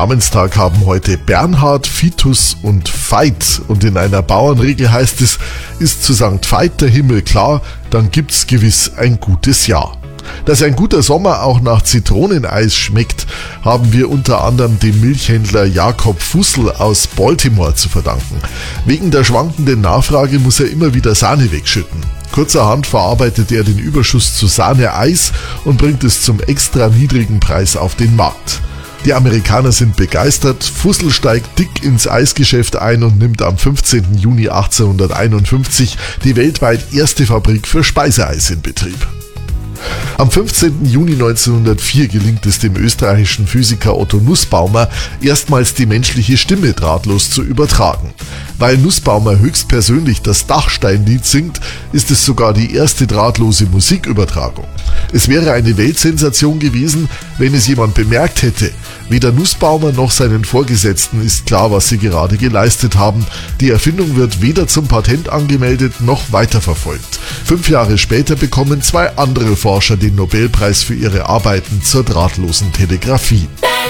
Namenstag haben heute Bernhard, Vitus und Veit. Und in einer Bauernregel heißt es, ist zu St. Veit der Himmel klar, dann gibt's gewiss ein gutes Jahr. Dass ein guter Sommer auch nach Zitroneneis schmeckt, haben wir unter anderem dem Milchhändler Jakob Fussel aus Baltimore zu verdanken. Wegen der schwankenden Nachfrage muss er immer wieder Sahne wegschütten. Kurzerhand verarbeitet er den Überschuss zu Sahne-Eis und bringt es zum extra niedrigen Preis auf den Markt. Die Amerikaner sind begeistert, Fussel steigt dick ins Eisgeschäft ein und nimmt am 15. Juni 1851 die weltweit erste Fabrik für Speiseeis in Betrieb. Am 15. Juni 1904 gelingt es dem österreichischen Physiker Otto Nussbaumer, erstmals die menschliche Stimme drahtlos zu übertragen. Weil Nussbaumer höchstpersönlich das Dachsteinlied singt, ist es sogar die erste drahtlose Musikübertragung. Es wäre eine Weltsensation gewesen, wenn es jemand bemerkt hätte. Weder Nussbaumer noch seinen Vorgesetzten ist klar, was sie gerade geleistet haben. Die Erfindung wird weder zum Patent angemeldet noch weiterverfolgt. 5 Jahre später bekommen 2 andere Forscher den Nobelpreis für ihre Arbeiten zur drahtlosen Telegrafie.